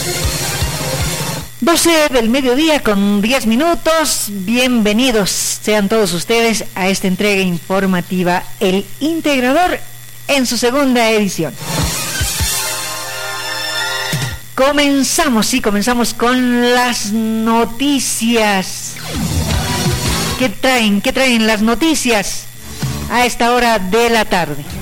12 del mediodía con 10 minutos. Bienvenidos sean todos ustedes a esta entrega informativa El Integrador en su segunda edición. Comenzamos con las noticias. ¿Qué traen las noticias a esta hora de la tarde?